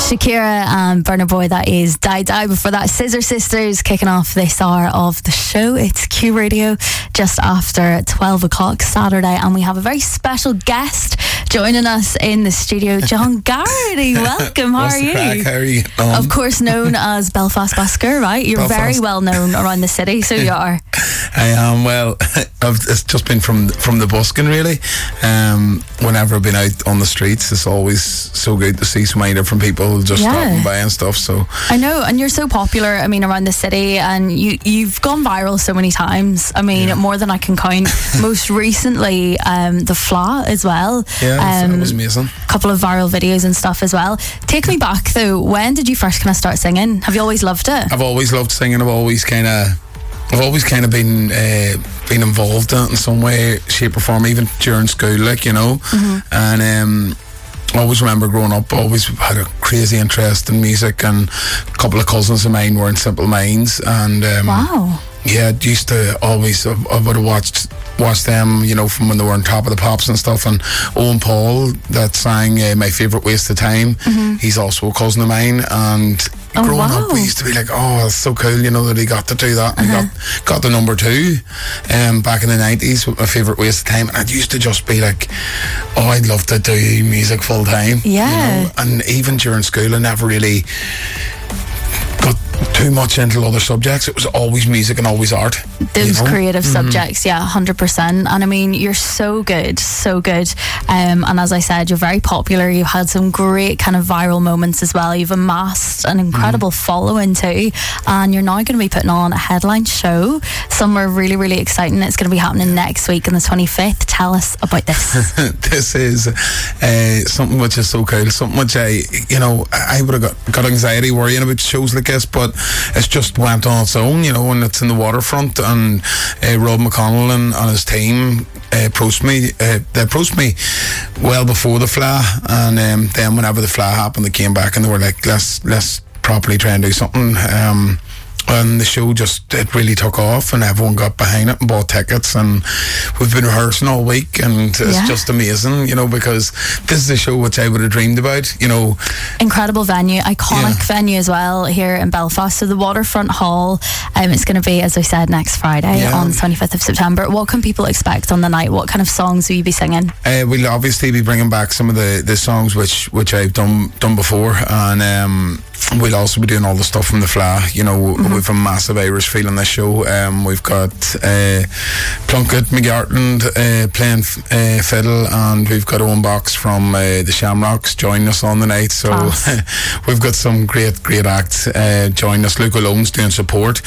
Shakira and Burna Boy, that is Die Die. Before that, Scissor Sisters kicking off this hour of the show. It's Q Radio just after 12 o'clock Saturday, and we have a very special guest joining us in the studio, John Garrity. Welcome. How are you? Crack? How are you? Of course, known as Belfast Busker, right? You're Belfast. Very well known around the city, so you are. I am. Well, it's just been from the busking, really. Whenever I've been out on the streets, it's always so good to see so many different people just stopping by and stuff. So I know, and you're so popular, I mean, around the city, and you've gone viral so many times. I mean, more than I can count. Most recently, the Fla as well. Yeah, that was amazing. A couple of viral videos and stuff as well. Take me back though. When did you first kind of start singing? Have you always loved it? I've always loved singing. I've always kind of been involved in it in some way, shape or form, even during school, like, you know. And I always remember growing up, always had a crazy interest in music, and a couple of cousins of mine were in Simple Minds, and wow. Yeah, I used to always, I would have watched them, you know, from when they were on Top of the Pops and stuff. And Owen Paul, that sang My Favourite Waste of Time, he's also a cousin of mine. And growing up, we used to be like, oh, that's so cool, you know, that he got to do that. And he got the number 2 back in the 90s with My Favourite Waste of Time. And I used to just be like, oh, I'd love to do music full time. Yeah. You know? And even during school, I never really got too much into other subjects. It was always music and always art. Those creative subjects, yeah, 100%. And I mean, you're so good, so good. And as I said, you're very popular. You've had some great kind of viral moments as well. You've amassed an incredible following too. And you're now going to be putting on a headline show somewhere really, really exciting. It's going to be happening next week on the 25th. Tell us about this. This is something which is so cool. Something which I would have got anxiety worrying about shows like this, but it's just went on its own, you know, and it's in the waterfront. And Rob McConnell and his team approached me. They approached me well before the Fla, and then whenever the Fla happened, they came back and they were like, let's properly try and do something. And the show it really took off, and everyone got behind it and bought tickets, and we've been rehearsing all week, and it's just amazing, you know, because this is a show which I would have dreamed about, you know. Incredible venue, iconic venue as well here in Belfast. So the Waterfront Hall, it's going to be, as I said, next Friday on the 25th of September. What can people expect on the night? What kind of songs will you be singing? We'll obviously be bringing back some of the songs which I've done before, and we'll also be doing all the stuff from the Fla, you know. We've a massive Irish feel on this show. We've got Plunkett McGartland playing fiddle, and we've got Owen Box from the Shamrocks joining us on the night. So we've got some great acts joining us. Luke Alone's doing support,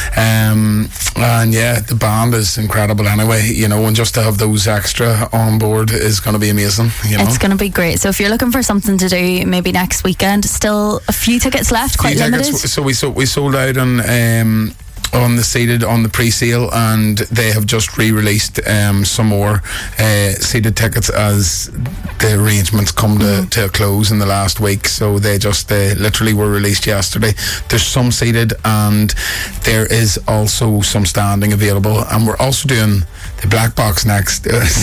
and yeah, the band is incredible anyway, you know, and just to have those extra on board is going to be amazing, you know. It's going to be great. So if you're looking for something to do maybe next weekend, still a few tickets left, quite limited. So we sold out on the seated, on the pre-sale, and they have just re-released some more seated tickets as the arrangements come to a close in the last week. So they just literally were released yesterday. There's some seated, and there is also some standing available, and we're also doing the Black Box next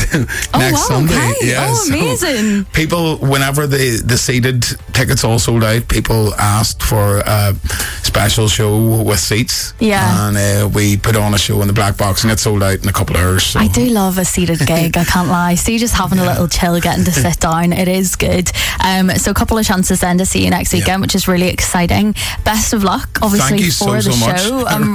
Sunday. Okay. Yeah, amazing. So people, whenever the seated tickets all sold out, people asked for a special show with seats. Yeah. And we put on a show in the Black Box, and it sold out in a couple of hours. So. I do love a seated gig, I can't lie. See, just having a little chill, getting to sit down, it is good. So a couple of chances then to see you next weekend, which is really exciting. Best of luck, obviously, Thank you for the show. I'm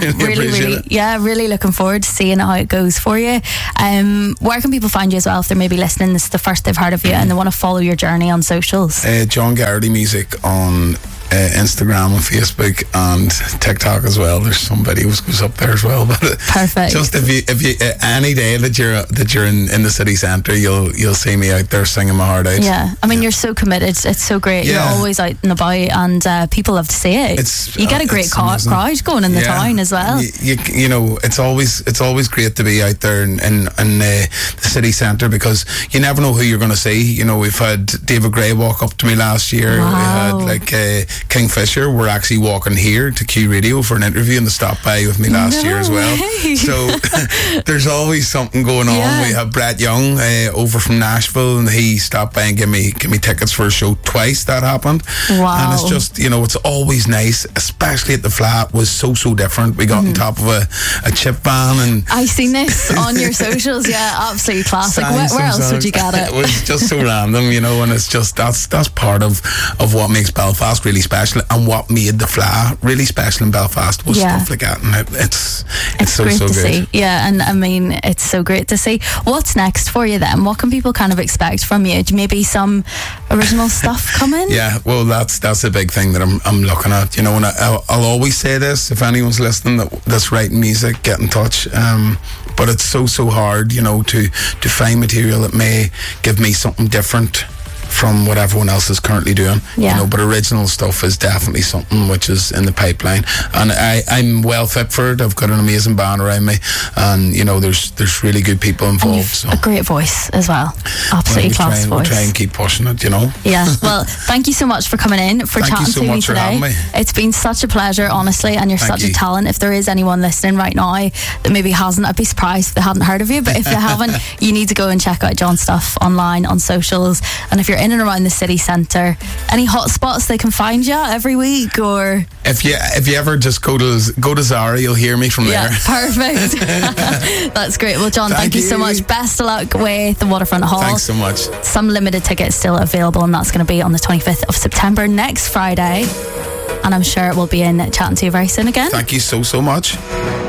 really looking forward to seeing how it goes for you. Where can people find you as well if they're maybe listening, this is the first they've heard of you and they want to follow your journey on socials? John Garrity Music on Instagram and Facebook and TikTok as well. There's some videos goes up there as well. But perfect. Just if you any day that you're in the city centre, you'll see me out there singing my heart out. Yeah, I mean, you're so committed. It's so great. You're always out and about, and people love to see it. You get a great crowd going in the town as well. You know, it's always great to be out there in the city centre, because you never know who you're going to see. You know, we've had David Gray walk up to me last year. Wow. We had Kingfisher were actually walking here to Q Radio for an interview, and they stopped by with me last year as well. So there's always something going on. Yeah. We have Brett Young over from Nashville, and he stopped by and give me tickets for a show twice. That happened. Wow. And it's just, you know, it's always nice, especially at the Flat. Was so different. We got on top of a chip van, and I seen this on your socials. Yeah, absolutely classic. Where else would you get it? It was just so random, you know, and it's just that's part of what makes Belfast really special, and what made the Flat really special in Belfast was stuff like that, and it's so great to good. see. Yeah, and I mean, it's so great to see. What's next for you then? What can people kind of expect from you? Maybe some original stuff coming? Yeah, well, that's a big thing that I'm looking at, you know, and I'll always say this, if anyone's listening that's writing music, get in touch. But it's so hard, you know, to find material that may give me something different from what everyone else is currently doing. Yeah. You know, but original stuff is definitely something which is in the pipeline, and I'm well fit for it. I've got an amazing band around me, and you know, there's really good people involved. And you've a great voice as well. Absolutely class voice. We'll try and keep pushing it, you know. Yeah. Well, thank you so much for coming in, for chatting to me today. It's been such a pleasure, honestly, and you're such a talent. If there is anyone listening right now that maybe hasn't, I'd be surprised if they hadn't heard of you, but if they haven't, you need to go and check out John's stuff online on socials. And if you're in and around the city centre, any hot spots they can find you every week, or if you ever just go to Zara, you'll hear me from there. Perfect. That's great. Well, John, thank you so much. Best of luck with the Waterfront Hall. Thanks so much. Some limited tickets still available, and that's going to be on the 25th of September, next Friday, and I'm sure we'll be in chatting to you very soon again. Thank you so much.